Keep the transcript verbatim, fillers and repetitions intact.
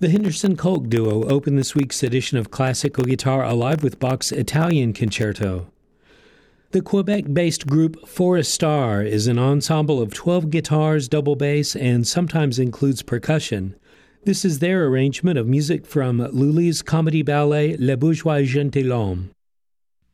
The Henderson Kolk Duo opened this week's edition of Classical Guitar Alive with Bach's Italian Concerto. The Quebec-based group Forestar is an ensemble of twelve guitars, double bass, and sometimes includes percussion. This is their arrangement of music from Lully's comedy ballet Le Bourgeois Gentilhomme.